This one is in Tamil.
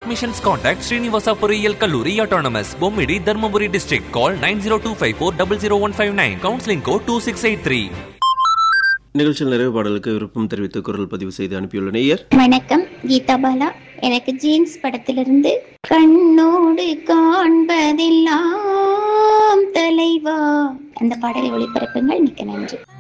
admissions contact Srinivasa Poriyal Kalluri Autonomous, Bommidi, Dharmaburi District. Call 90254 00159. Counseling code 2683. நிகழ்ச்சியில் நிறைவு பாடலுக்கு விருப்பம் தெரிவித்து குரல் பதிவு செய்து அனுப்பியுள்ள நேயர், வணக்கம் கீதா பாலா. எனக்கு ஜீன்ஸ் படத்திலிருந்து கண்ணோடு காண்பதெல்லாம் தலைவா அந்த பாடலை ஒளிபரப்புங்கள். மிக்க நன்றி.